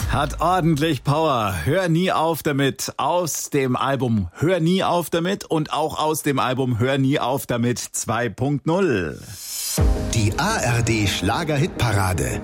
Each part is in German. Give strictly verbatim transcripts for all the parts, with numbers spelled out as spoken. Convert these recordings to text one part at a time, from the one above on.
Hat ordentlich Power. Hör nie auf damit. Aus dem Album Hör nie auf damit und auch aus dem Album Hör nie auf damit zwei Punkt null. Die A R D Schlager-Hitparade.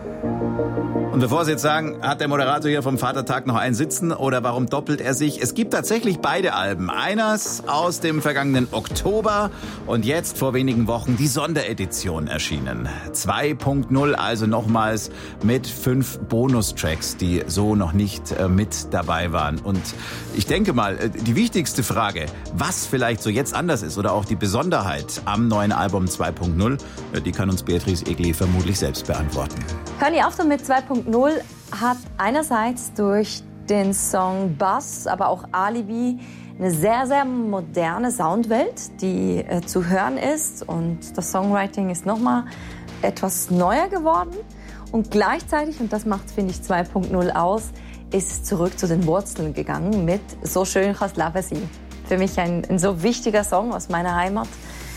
Und bevor Sie jetzt sagen, hat der Moderator hier vom Vatertag noch einen sitzen oder warum doppelt er sich? Es gibt tatsächlich beide Alben. Eines aus dem vergangenen Oktober und jetzt vor wenigen Wochen die Sonderedition erschienen. zwei Punkt null, also nochmals mit fünf Bonustracks, die so noch nicht äh, mit dabei waren. Und ich denke mal, äh, die wichtigste Frage, was vielleicht so jetzt anders ist oder auch die Besonderheit am neuen Album zwei Punkt null, äh, die kann uns Beatrice Egli vermutlich selbst beantworten. Hör nie auf damit zwei Punkt null hat einerseits durch den Song Bass, aber auch Alibi eine sehr, sehr moderne Soundwelt, die äh, zu hören ist. Und das Songwriting ist nochmal etwas neuer geworden. Und gleichzeitig, und das macht, finde ich, zwei Punkt null aus, ist es zurück zu den Wurzeln gegangen mit So schön chas lebe si. Für mich ein, ein so wichtiger Song aus meiner Heimat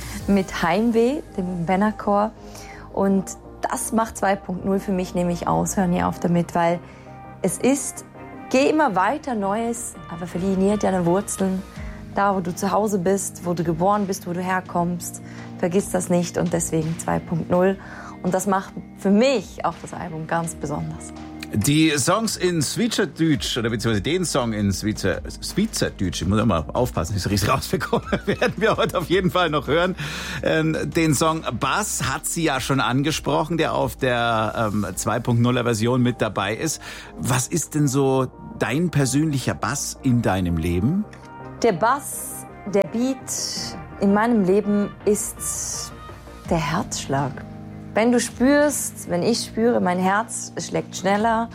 mit Heimweh, dem Bennerchor. Und das macht zwei Punkt null für mich nämlich aus. Hör nie auf damit, weil es ist, geh immer weiter Neues, aber verliere nie deine Wurzeln. Da, wo du zu Hause bist, wo du geboren bist, wo du herkommst, vergiss das nicht und deswegen zwei Punkt null. Und das macht für mich auch das Album ganz besonders. Die Songs in Schweizerdeutsch, oder beziehungsweise den Song in Schweizer, Schweizerdeutsch, ich muss immer aufpassen, dass ich es richtig rausbekomme, werden wir heute auf jeden Fall noch hören. Ähm, den Song Bass hat sie ja schon angesprochen, der auf der ähm, zwei Punkt nuller Version mit dabei ist. Was ist denn so dein persönlicher Bass in deinem Leben? Der Bass, der Beat in meinem Leben ist der Herzschlag. Wenn du spürst, wenn ich spüre, mein Herz schlägt schneller,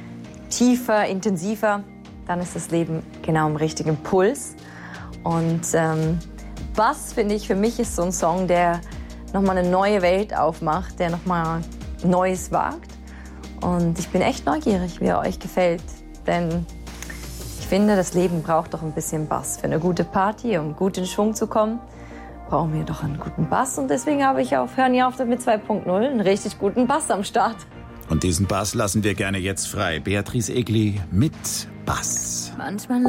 tiefer, intensiver, dann ist das Leben genau im richtigen Puls. Und ähm, Bass, finde ich, für mich ist so ein Song, der nochmal eine neue Welt aufmacht, der nochmal Neues wagt. Und ich bin echt neugierig, wie er euch gefällt. Denn ich finde, das Leben braucht doch ein bisschen Bass. Für eine gute Party, um gut in Schwung zu kommen, brauchen wir doch einen guten Bass. Und deswegen habe ich auf Hör nie auf mit zwei Punkt null einen richtig guten Bass am Start. Und diesen Bass lassen wir gerne jetzt frei. Beatrice Egli mit Bass. Manchmal